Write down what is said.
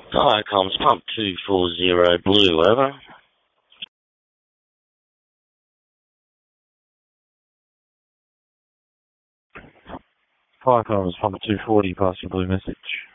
Hi, comms pump 240 blue, over. Hi, comms pump 240, passing blue message.